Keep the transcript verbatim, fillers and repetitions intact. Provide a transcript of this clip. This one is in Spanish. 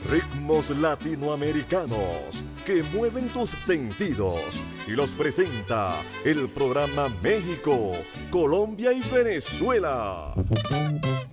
Ritmos latinoamericanos que mueven tus sentidos. Y los presenta el programa México, Colombia y Venezuela.